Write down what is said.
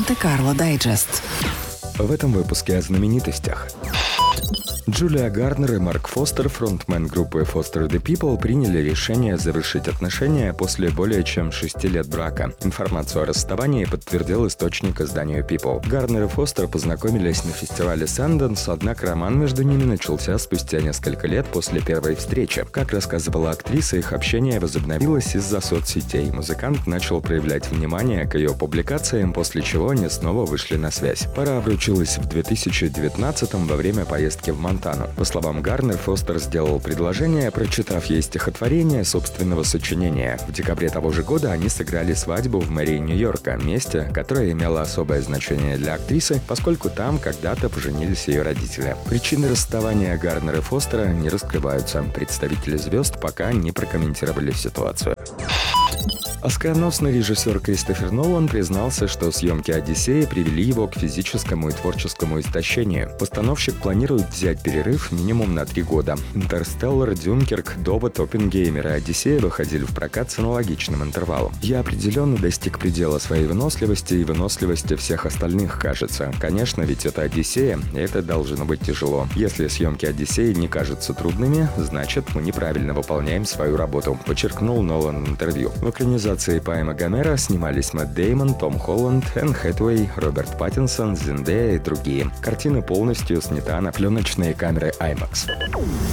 Монте-Карло Дайджест. В этом выпуске о знаменитостях. Джулия Гарнер и Марк Фостер, фронтмен группы Foster the People, приняли решение завершить отношения после более чем 6 лет брака. Информацию о расставании подтвердил источник изданию People. Гарнер и Фостер познакомились на фестивале Sundance, однако роман между ними начался спустя несколько лет после первой встречи. Как рассказывала актриса, их общение возобновилось из-за соцсетей. Музыкант начал проявлять внимание к ее публикациям, после чего они снова вышли на связь. Пара обручилась в 2019-м во время поездки в Монтану. По словам Гарнер, Фостер сделал предложение, прочитав ей стихотворение собственного сочинения. В декабре того же года они сыграли свадьбу в мэрии Нью-Йорка, месте, которое имело особое значение для актрисы, поскольку там когда-то поженились ее родители. Причины расставания Гарнера и Фостера не раскрываются. Представители звезд пока не прокомментировали ситуацию. Оскароносный режиссер Кристофер Нолан признался, что съемки «Одиссеи» привели его к физическому и творческому истощению. Постановщик планирует взять перерыв минимум на 3 года. «Интерстеллар», «Дюнкерк», «Довод», «Оппенгеймер» и «Одиссея» выходили в прокат с аналогичным интервалом. «Я определенно достиг предела своей выносливости и выносливости всех остальных, кажется. Конечно, ведь это «Одиссея», и это должно быть тяжело. Если съемки «Одиссеи» не кажутся трудными, значит, мы неправильно выполняем свою работу», подчеркнул Нолан в интервью. В экранизации поэмы Гомера снимались Мэтт Дэймон, Том Холланд, Энн Хэтэуэй, Роберт Паттинсон, Зендея и другие. Картина полностью снята на пленочные камеры IMAX.